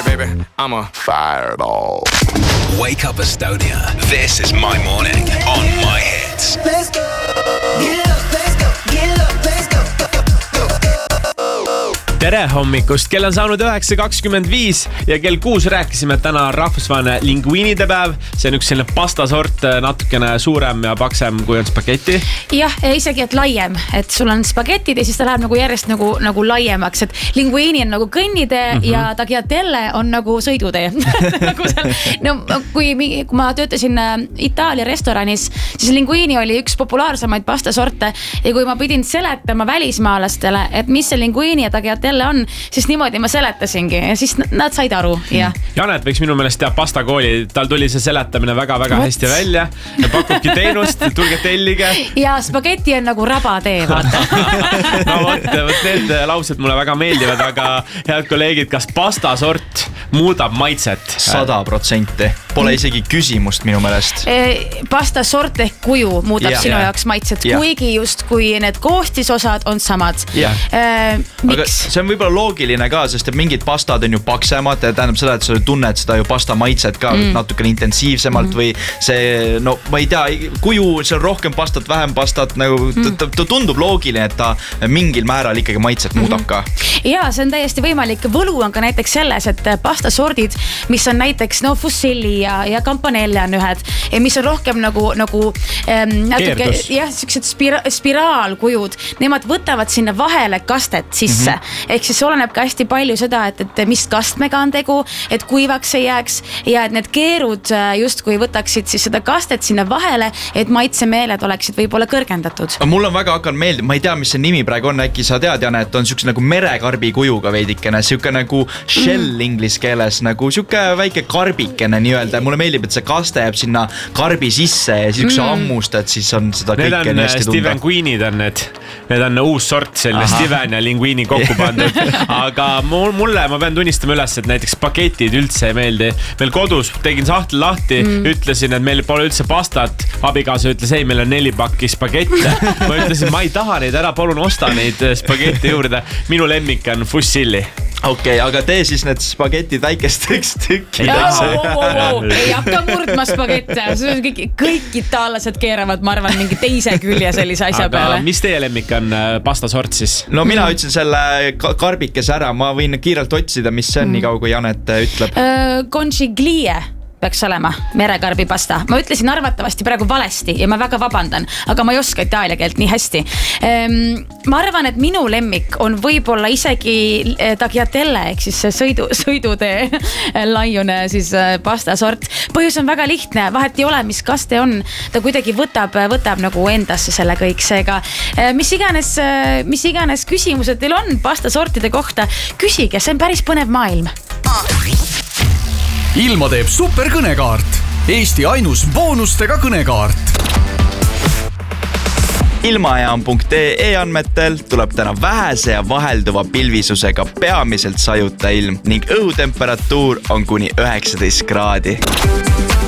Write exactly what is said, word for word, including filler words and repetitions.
baby, I'm a fireball. Wake up Estonia. This is my morning on My Hits. Let's go. Get up, let's go. Get up, let's go. Tere hommikust, kell on saanud üheksa kakskümmend viis ja kell kuus rääkisime, et täna on rahvusvaheline linguinide päev. See on üks selline pastasort, natukene suurem ja paksem kui on spagetti. Jah, isegi et laiem, et sul on spagetid ja siis ta läheb nagu järjest nagu, nagu laiemaks, et linguini on nagu kõnnitee mm-hmm. ja tagliatelle on nagu sõidutee. nagu seal, no, kui, kui ma töötasin Itaalia restoranis, siis linguini oli üks populaarsemaid pastasorte ja kui ma pidin seletama välismaalastele, et mis see linguini ja tagliatelle on, siis niimoodi ma seletasingi ja siis nad said aru. Ja. Janet võiks minu meelest teha pastakooli, tal tuli see seletamine väga-väga What? hästi välja ja pakubki teenust, tulge tellige. Ja spagetti on nagu rabatee, vaata. no võt, võt, need laused mulle väga meeldivad, aga head kolleegid, kas pastasort muudab maitset? Sada protsenti. Pole isegi küsimust minu meelest. E, pastasort ehk kuju muudab ja, sinu ja. jaoks maitset, ja. kuigi just kui need koostisosad on samad. Ja. E, aga see on võib-olla loogiline ka, sest et mingid pastad on ju paksemad ja tähendab seda, et sa tunned seda ju pasta maitset ka mm. natukene intensiivsemalt mm. või see, no ma ei tea, kuju, see on rohkem pastat, vähem pastat, nagu mm. ta, ta tundub loogiline, et ta mingil määral ikkagi maitset muudab ka. Ja see on täiesti võimalik. Võlu on ka näiteks selles, et pastasordid, mis on näiteks no fusilli ja, ja campanelle on ühed, mis on rohkem nagu, nagu ähm, natuke, jah, sellised spira, spiraalkujud, nemad võtavad sinna vahele kastet sisse. Mm-hmm. Ehk siis oleneb ka hästi palju seda, et, et mis kastmega on tegu, et kuivaks ei jääks ja et need keerud just kui võtaksid siis seda kastet sinna vahele, et maitsemeeled oleksid võib-olla kõrgendatud. Mul on väga hakanud meeldima, ma ei tea, mis see nimi praegu on, äkki sa tead, Jane, et on siukse nagu merekarbi kujuga veidikene, siuke nagu shell mm. inglise keeles, nagu siuke väike karbikene nii-öelda. Mulle meeldib, et see kaste jääb sinna karbi sisse ja siis mm. ammustad, siis on seda need kõike on hästi tunda. Steven Queenid on need, need on uus sort, selline Aha. Steven ja linguini kokku pandud. Aga mulle, ma pean tunnistama üles, et näiteks spagetid üldse ei meeldi. Meil kodus tegin sahtli lahti, mm. ütlesin, et meil pole üldse pastat. Abikaasa ütles, ei, meil on neli pakki spagette. Ma ütlesin, ma ei taha neid, ära palun osta neid spagette juurde. Minu lemmik on fusilli. Okei, okay, aga tee siis need spagetid väikesteks Oh, tükkideks. oh, oh, oh. Ei hakka murdma spagette. Kõik, kõik itaallased keeravad, ma arvan, mingi teise külje sellise asja aga peale. Mis teie lemmik on pastasort siis? No mina ütlesin selle karbikese ära. Ma võin kiirelt otsida, mis see on, mm. nii kaua kui Janet ütleb. Uh, conchiglie peaks olema merekarbi pasta. Ma ütlesin arvatavasti praegu valesti ja ma väga vabandan, aga ma ei oska itaalia keelt nii hästi. Ma arvan, et minu lemmik on võib-olla isegi tagliatelle, ehk siis sõidu, sõidutee laiune siis pastasort. Põhjus on väga lihtne, vahet ei ole, mis kaste on. Ta kuidagi võtab, võtab nagu endasse selle kõik seega. Mis iganes, mis iganes küsimused teil on pastasortide kohta, küsige, see on päris põnev maailm. Ilma teeb super kõnekaart. Eesti ainus boonustega kõnekaart. Ilmajaam punkt ee andmetel tuleb täna vähese ja vahelduva pilvisusega peamiselt sajuta ilm ning õhutemperatuur on kuni üheksateist kraadi.